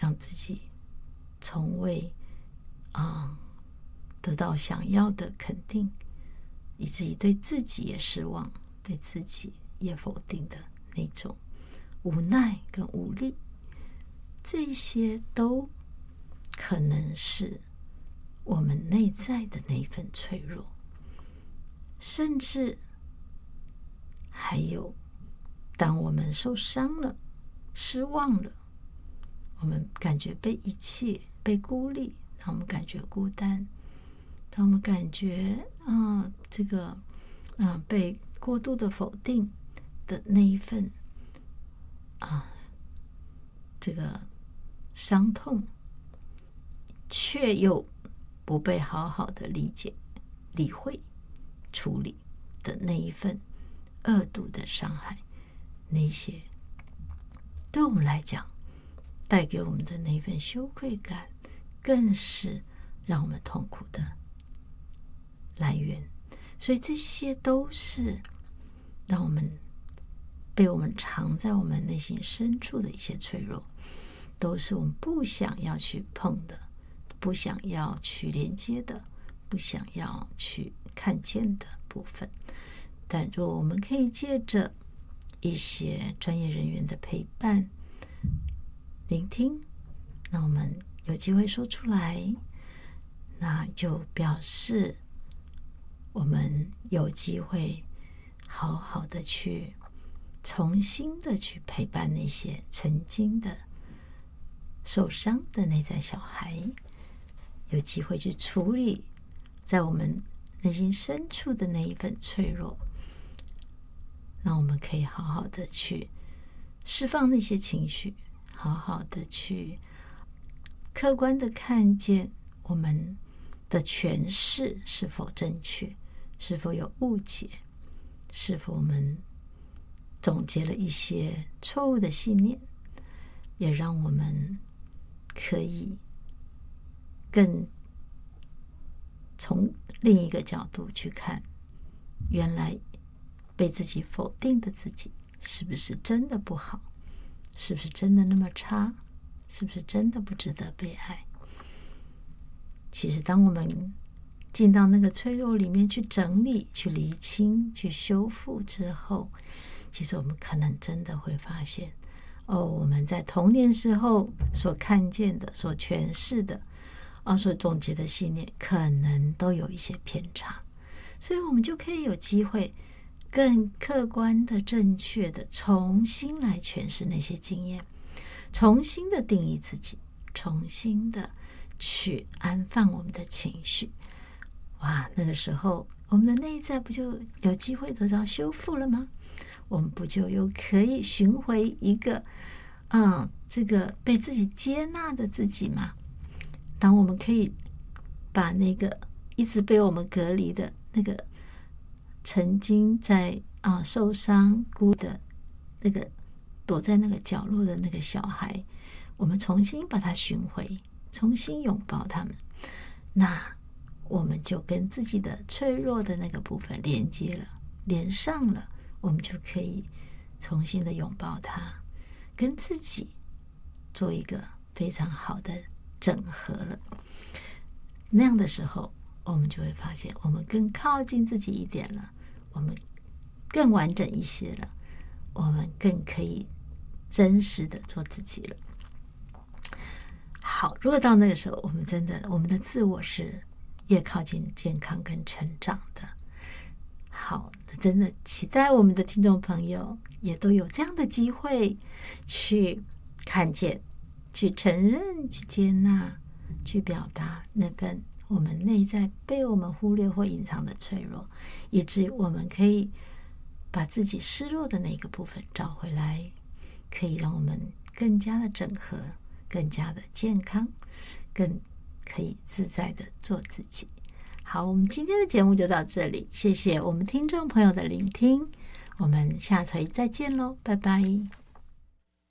让自己从未得到想要的肯定，以至于对自己也失望，对自己也否定的那种无奈跟无力，这些都可能是我们内在的那份脆弱。甚至还有，当我们受伤了、失望了，我们感觉被遗弃、被孤立，当我们感觉孤单，当我们感觉被过度的否定的那一份这个伤痛，却又不被好好的理解、理会、处理的那一份恶毒的伤害，那些对我们来讲带给我们的那份羞愧感，更是让我们痛苦的来源。所以这些都是让我们被我们藏在我们内心深处的一些脆弱，都是我们不想要去碰的，不想要去连接的，不想要去看见的部分。但如果我们可以借着一些专业人员的陪伴、聆听，那我们有机会说出来，那就表示我们有机会好好的去重新的去陪伴那些曾经的受伤的内在小孩，有机会去处理在我们内心深处的那一份脆弱，让我们可以好好的去释放那些情绪，好好的去客观的看见我们的诠释是否正确，是否有误解，是否我们总结了一些错误的信念，也让我们可以更从另一个角度去看，原来被自己否定的自己是不是真的不好，是不是真的那么差，是不是真的不值得被爱。其实当我们进到那个脆弱里面去整理、去厘清、去修复之后，其实我们可能真的会发现，我们在童年时候所看见的、所诠释的、所总结的信念，可能都有一些偏差，所以我们就可以有机会更客观的、正确的重新来诠释那些经验，重新的定义自己，重新的去安放我们的情绪。哇，那个时候我们的内在不就有机会得到修复了吗？我们不就又可以寻回一个这个被自己接纳的自己吗？当我们可以把那个一直被我们隔离的那个曾经在受伤孤的那个躲在那个角落的那个小孩，我们重新把他寻回，重新拥抱他们，那我们就跟自己的脆弱的那个部分连接了，连上了，我们就可以重新的拥抱他，跟自己做一个非常好的整合了。那样的时候，我们就会发现我们更靠近自己一点了，我们更完整一些了，我们更可以真实的做自己了。好，如果到那个时候，我们的自我是越靠近健康跟成长的。好，真的期待我们的听众朋友也都有这样的机会去看见、去承认、去接纳、去表达那份我们内在被我们忽略或隐藏的脆弱，以至于我们可以把自己失落的那个部分找回来，可以让我们更加的整合，更加的健康，更可以自在的做自己。好，我们今天的节目就到这里，谢谢我们听众朋友的聆听，我们下回再见喽，拜拜。